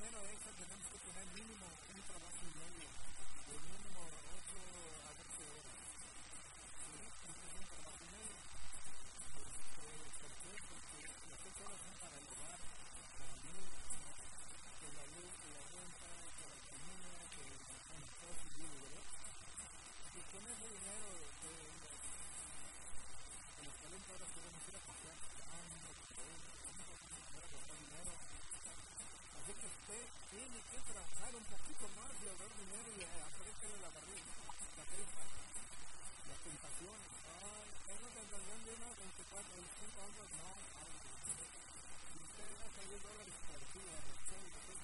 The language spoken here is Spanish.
dinero extra tenemos que tener mínimo un trabajo y medio, de mínimo 8 a 12 horas. ¿Sí? Entonces un trabajo y medio. ¿Por qué? Porque las 8 horas son para el hogar, para mí, que la luz, que la renta, que la comida, que todo su vida, ¿verdad? Y con ese dinero de las 40 horas podemos ir a pasear, dinero. Así que usted tiene que trabajar un poquito más y ahorrar dinero y hacerle la barriga, la tripa, las tentaciones. Tengo tentación de una 24, 25 años, no. Si usted gasta $10 por día,